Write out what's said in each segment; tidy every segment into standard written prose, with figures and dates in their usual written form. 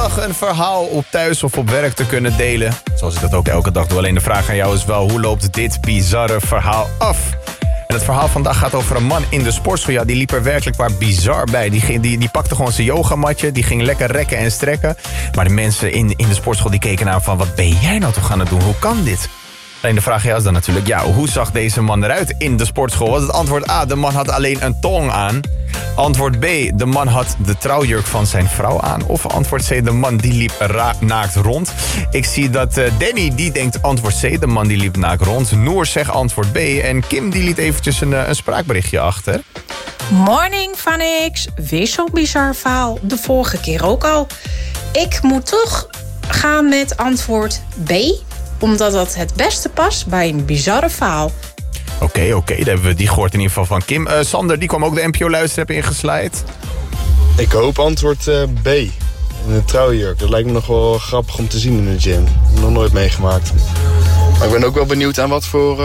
dag een verhaal op thuis of op werk te kunnen delen. Zoals ik dat ook elke dag doe. Alleen de vraag aan jou is wel, hoe loopt dit bizarre verhaal af? En het verhaal vandaag gaat over een man in de sportschool. Ja, die liep er werkelijk waar bizar bij. Die pakte gewoon zijn yogamatje. Die ging lekker rekken en strekken. Maar de mensen in de sportschool die keken naar hem van... wat ben jij nou toch aan het doen? Hoe kan dit? Alleen de vraag is dan natuurlijk... ja, hoe zag deze man eruit in de sportschool? Was het antwoord A, de man had alleen een tong aan? Antwoord B, de man had de trouwjurk van zijn vrouw aan? Of antwoord C, de man die liep naakt rond? Ik zie dat Danny die denkt antwoord C, de man die liep naakt rond. Noor zegt antwoord B. En Kim die liet eventjes een spraakberichtje achter. Morning, Vanix. Weer zo'n bizar verhaal. De vorige keer ook al. Ik moet toch gaan met antwoord B... omdat dat het beste past bij een bizarre verhaal. Oké, dan hebben we die gehoord in ieder geval van Kim. Sander, die kwam ook de NPO-luisterapp ingeslijt. Ik hoop antwoord B. In een trouwjurk. Dat lijkt me nog wel grappig om te zien in de gym. Dat heb ik nog nooit meegemaakt. Maar ik ben ook wel benieuwd aan wat voor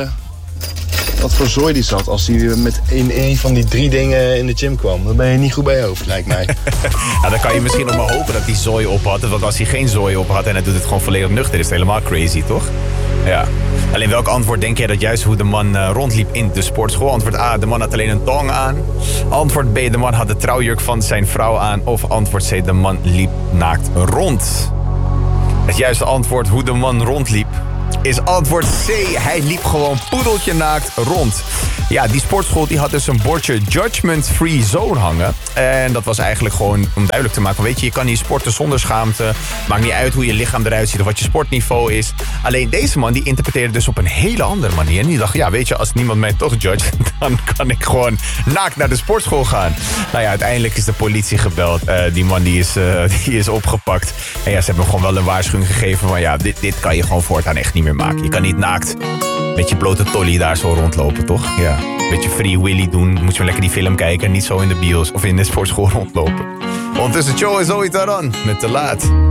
zooi die zat. Als hij met een van die 3 dingen in de gym kwam. Dan ben je niet goed bij je hoofd, lijkt mij. Ja, dan kan je misschien nog maar hopen dat hij zooi op had. Want als hij geen zooi op had en hij doet het gewoon volledig nuchter... is het helemaal crazy, toch? Ja. Alleen welk antwoord denk jij dat juist hoe de man rondliep in de sportschool? Antwoord A, de man had alleen een tong aan. Antwoord B, de man had de trouwjurk van zijn vrouw aan. Of antwoord C, de man liep naakt rond. Het juiste antwoord hoe de man rondliep is antwoord C. Hij liep gewoon poedeltje naakt rond. Ja, die sportschool die had dus een bordje Judgment Free Zone hangen. En dat was eigenlijk gewoon om duidelijk te maken... weet je kan hier sporten zonder schaamte. Maakt niet uit hoe je lichaam eruit ziet of wat je sportniveau is. Alleen deze man die interpreteerde dus op een hele andere manier. En die dacht, ja, weet je, als niemand mij toch judge... dan kan ik gewoon naakt naar de sportschool gaan. Nou ja, uiteindelijk is de politie gebeld. Die man die is opgepakt. En ja, ze hebben gewoon wel een waarschuwing gegeven... van ja, dit kan je gewoon voortaan echt niet meer maken. Je kan niet naakt met je blote tolly daar zo rondlopen, toch? Ja, een beetje Free Willy doen. Moet je maar lekker die film kijken. Niet zo in de bios of in de sportschool rondlopen. Ondertussen, show is Zoe Taran met Te Laat.